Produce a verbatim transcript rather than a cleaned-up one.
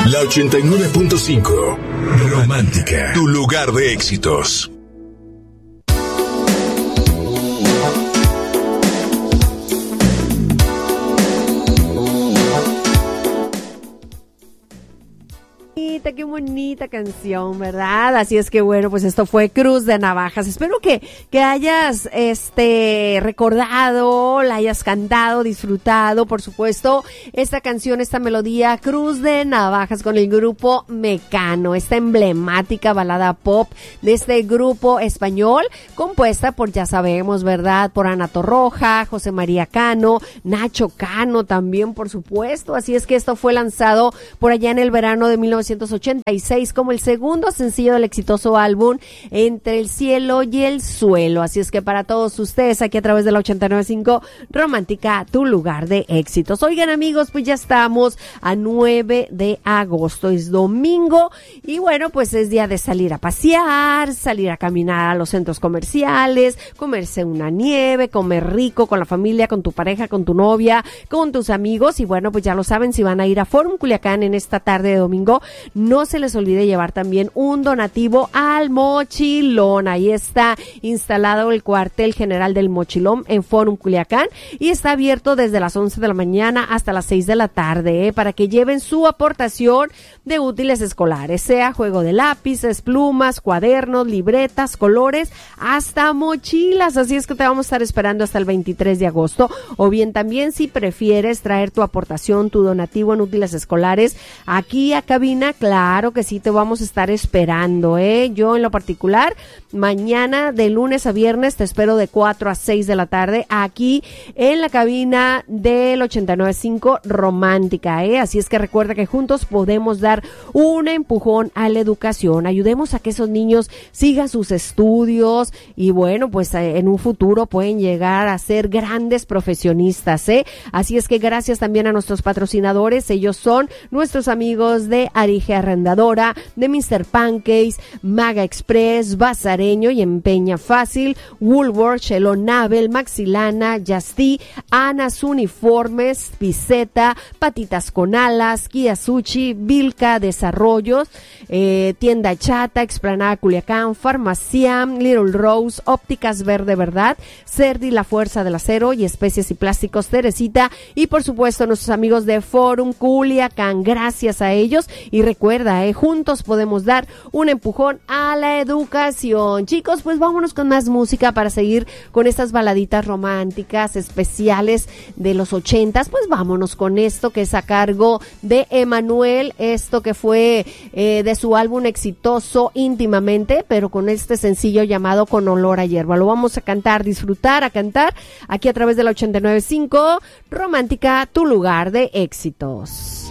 La ochenta y nueve punto cinco. Romántica. Tu lugar de éxitos. Qué bonita canción, ¿verdad? Así es que bueno, pues esto fue Cruz de Navajas. Espero que, que hayas este recordado, la hayas cantado, disfrutado, por supuesto, esta canción, esta melodía, Cruz de Navajas, con el grupo Mecano, esta emblemática balada pop de este grupo español, compuesta por, ya sabemos, ¿verdad? Por Ana Torroja, José María Cano, Nacho Cano también, por supuesto. Así es que esto fue lanzado por allá en el verano de mil novecientos ochenta y seis como el segundo sencillo del exitoso álbum Entre el cielo y el suelo. Así es que para todos ustedes aquí a través de la ochenta y nueve punto cinco Romántica, tu lugar de éxitos. Oigan, amigos, pues ya estamos a nueve de agosto, es domingo y bueno, pues es día de salir a pasear, salir a caminar a los centros comerciales, comerse una nieve, comer rico con la familia, con tu pareja, con tu novia, con tus amigos y bueno, pues ya lo saben, si van a ir a Forum Culiacán en esta tarde de domingo, no se les olvide llevar también un donativo al Mochilón. Ahí está instalado el cuartel general del Mochilón en Forum Culiacán y está abierto desde las once de la mañana hasta las seis de la tarde, ¿eh? Para que lleven su aportación de útiles escolares, sea juego de lápices, plumas, cuadernos, libretas, colores, hasta mochilas. Así es que te vamos a estar esperando hasta el veintitrés de agosto. O bien también si prefieres traer tu aportación, tu donativo en útiles escolares aquí a cabina, claro que sí, te vamos a estar esperando, ¿eh? Yo en lo particular, mañana de lunes a viernes te espero de cuatro a seis de la tarde aquí en la cabina del ochenta y nueve punto cinco Romántica, ¿eh? Así es que recuerda que juntos podemos dar un empujón a la educación. Ayudemos a que esos niños sigan sus estudios y bueno, pues en un futuro pueden llegar a ser grandes profesionistas, ¿eh? Así es que gracias también a nuestros patrocinadores. Ellos son nuestros amigos de Arige Arrendadora, de mister Pancakes, Maga Express, Bazareño y Empeña Fácil, Woolworth, Shelo Navel, Maxilana, Yasti, Anas Uniformes, Piseta, Patitas con Alas, Kiyasuchi, Vilca Desarrollos, eh, Tienda Chata, Explanada Culiacán, Farmaciam, Little Rose, Ópticas Verde Verdad, Cerdi, La Fuerza del Acero y Especies y Plásticos Teresita y por supuesto nuestros amigos de Forum Culiacán. Gracias a ellos y recuerda, eh, juntos podemos dar un empujón a la educación. Chicos, pues vámonos con más música para seguir con estas baladitas románticas especiales de los ochentas. Pues vámonos con esto que es a cargo de Emanuel, esto que fue eh, de su álbum exitoso Íntimamente, pero con este sencillo llamado Con Olor a Hierba. Lo vamos a cantar, disfrutar, a cantar aquí a través de la ochenta y nueve punto cinco Romántica, tu lugar de éxitos.